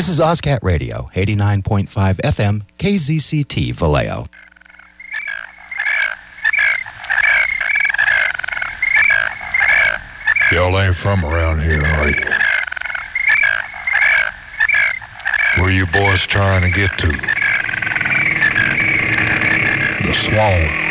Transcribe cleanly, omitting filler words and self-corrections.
This is OzCat Radio, 89.5 FM, KZCT, Vallejo. Y'all ain't from around here, are you? Where you boys trying to get to? The Swamp.